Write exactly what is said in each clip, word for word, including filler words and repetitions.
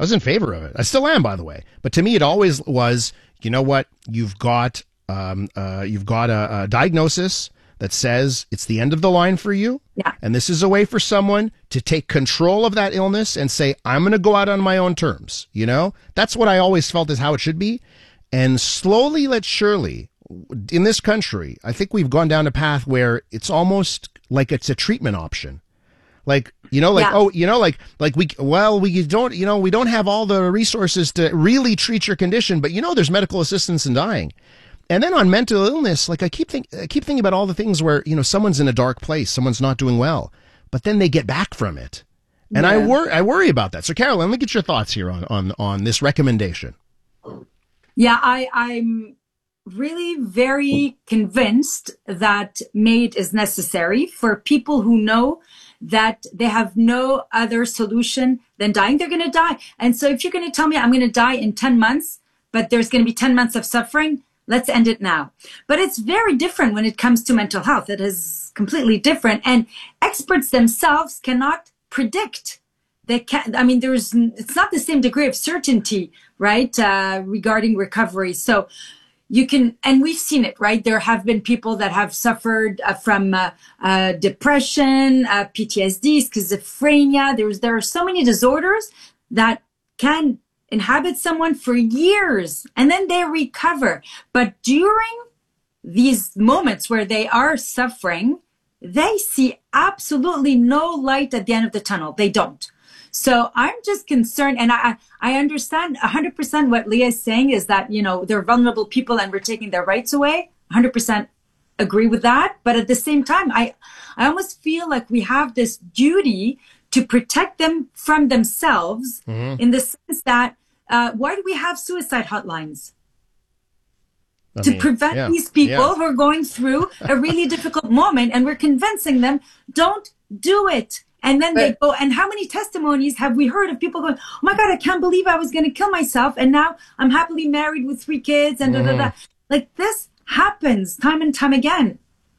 I was in favor of it. I still am, by the way. But to me, it always was, you know what? You've got, um, uh, you've got a, a diagnosis that says it's the end of the line for you. Yeah. And this is a way for someone to take control of that illness and say, I'm going to go out on my own terms. You know, that's what I always felt is how it should be. And slowly, but surely, in this country, I think we've gone down a path where it's almost like it's a treatment option. Like, you know, like, yeah. oh, you know, like, like we, well, we don't, you know, we don't have all the resources to really treat your condition, but you know, there's medical assistance in dying. And then on mental illness, like I keep think, I keep thinking about all the things where, you know, someone's in a dark place, someone's not doing well, but then they get back from it. And yeah. I worry, I worry about that. So Carolyn, let me get your thoughts here on, on, on this recommendation. Yeah, I, I'm really very convinced that MAID is necessary for people who know that they have no other solution than dying. They're going to die. And so if you're going to tell me I'm going to die in ten months, but there's going to be ten months of suffering, let's end it now. But it's very different when it comes to mental health. It is completely different. And experts themselves cannot predict. They can't, I mean, there's, it's not the same degree of certainty, right, uh, regarding recovery. So you can, and we've seen it, right? There have been people that have suffered uh, from uh, uh, depression, uh, P T S D, schizophrenia. There's, there are so many disorders that can inhabit someone for years and then they recover. But during these moments where they are suffering, they see absolutely no light at the end of the tunnel. They don't. So I'm just concerned, and I I understand one hundred percent what Leah is saying is that, you know, they're vulnerable people and we're taking their rights away. one hundred percent agree with that. But at the same time, I, I almost feel like we have this duty to protect them from themselves mm-hmm. in the sense that uh, why do we have suicide hotlines? I to mean, prevent yeah, these people yeah. who are going through a really difficult moment, and we're convincing them, don't do it. And then but, they go, and how many testimonies have we heard of people going, oh my God, I can't believe I was going to kill myself. And now I'm happily married with three kids and mm-hmm. da, da, da. Like this happens time and time again.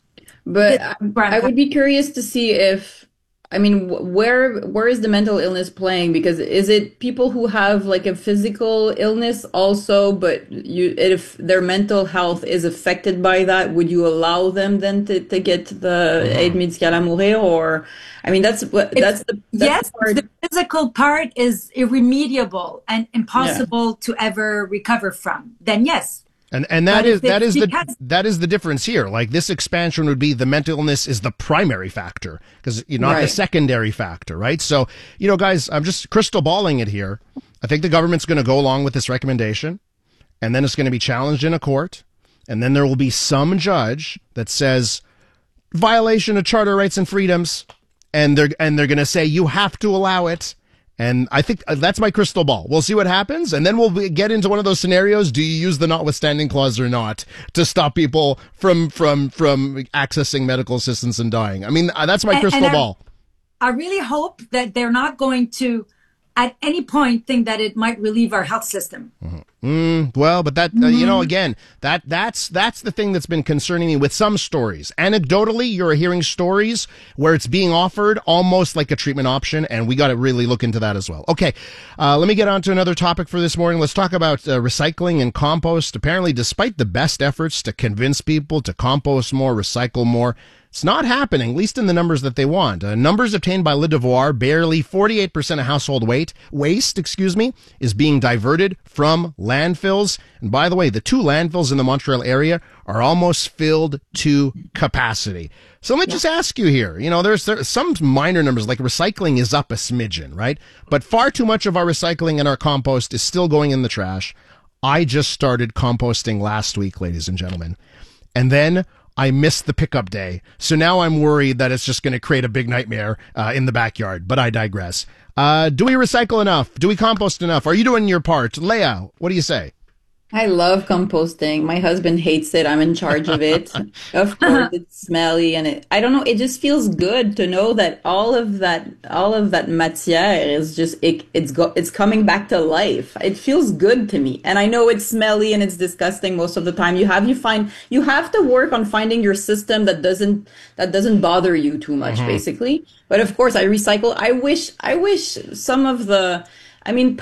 But I, I would be curious to see if, I mean, where where is the mental illness playing? Because is it people who have like a physical illness also, but you if their mental health is affected by that, would you allow them then to, to get the mm-hmm. aide médicale à mourir? Or, I mean, that's what that's the that's yes, the, part. The physical part is irremediable and impossible yeah. to ever recover from. Then yes. And and that is that is the that is the difference here. Like this expansion would be the mental illness is the primary factor because you're not right. the secondary factor, right? So, you know, guys, I'm just crystal balling it here. I think the government's going to go along with this recommendation, and then it's going to be challenged in a court, and then there will be some judge that says violation of charter rights and freedoms, and they're and they're going to say you have to allow it. And I think that's my crystal ball. We'll see what happens. And then we'll get into one of those scenarios. Do you use the notwithstanding clause or not to stop people from, from, from accessing medical assistance and dying? I mean, that's my and, crystal and I, ball. I really hope that they're not going to, at any point, think that it might relieve our health system. Mm-hmm. Mm, well, but that, uh, you know, again, that, that's, that's the thing that's been concerning me with some stories. Anecdotally, you're hearing stories where it's being offered almost like a treatment option, and we got to really look into that as well. Okay. Uh, let me get on to another topic for this morning. Let's talk about uh, recycling and compost. Apparently, despite the best efforts to convince people to compost more, recycle more, it's not happening, at least in the numbers that they want. Uh, numbers obtained by Le Devoir, barely forty-eight percent of household weight, waste, excuse me, is being diverted from landfills. And by the way, the two landfills in the Montreal area are almost filled to capacity. So let me yeah. just ask you here, you know, there's, there's some minor numbers, like recycling is up a smidgen, right? But far too much of our recycling and our compost is still going in the trash. I just started composting last week, ladies and gentlemen. And then I missed the pickup day. So now I'm worried that it's just going to create a big nightmare uh, in the backyard. But I digress. Uh, do we recycle enough? Do we compost enough? Are you doing your part? Leah, what do you say? I love composting. My husband hates it. I'm in charge of it. Of course, it's smelly, and it, I don't know. It just feels good to know that all of that, all of that matière is just it, it's go, it's coming back to life. It feels good to me, and I know it's smelly and it's disgusting most of the time. You have you find you have to work on finding your system that doesn't that doesn't bother you too much, mm-hmm. basically. But of course, I recycle. I wish I wish some of the. I mean,